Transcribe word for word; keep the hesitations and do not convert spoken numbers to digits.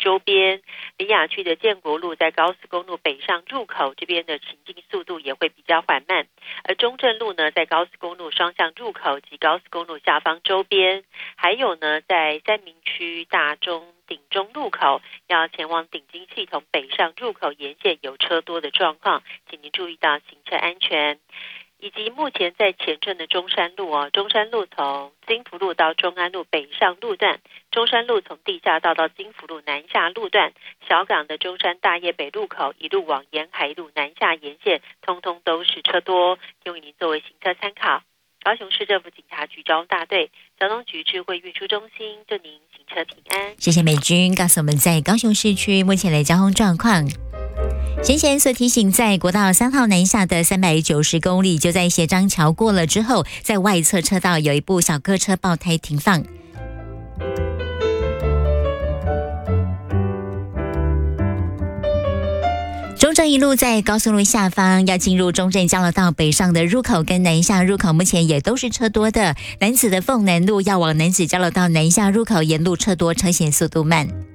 周边。苓雅区的建国路在高速公路北上入口这边的行进速度也会比较缓慢，而中正路呢在高速公路双向入口及高速公路下方周边，还有呢在三民区大中顶中路口要前往顶金系统北上入口沿线有车多的状况，请您注意到行车安全。以及目前在前镇的中山路哦，中山路从金福路到中安路北上路段，中山路从地下道到金福路南下路段，小港的中山大业北路口一路往沿海路南下沿线，通通都是车多，提供您作为行车参考。高雄市政府警察局交通大队交通局智慧运输中心祝您行车平安。 谢谢美君告诉我们在高雄市区目前的交通状况。先前所提醒，在国道三号南下的三百九十公里，就在协章桥过了之后，在外侧车道有一部小客车爆胎停放。中正一路在高速路下方要进入中正交流道北上的入口跟南下入口，目前也都是车多的。南子的凤南路要往南子交流道南下入口，沿路车多，车行速度慢。